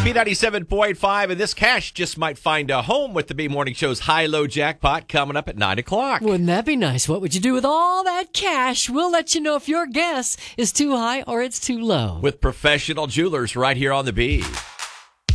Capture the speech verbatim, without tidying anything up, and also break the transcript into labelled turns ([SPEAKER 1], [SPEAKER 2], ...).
[SPEAKER 1] B ninety-seven point five, and this cash just might find a home with the B Morning Show's high-low jackpot coming up at nine o'clock.
[SPEAKER 2] Wouldn't that be nice? What would you do with all that cash? We'll let you know if your guess is too high or it's too low.
[SPEAKER 1] With professional jewelers right here on the B.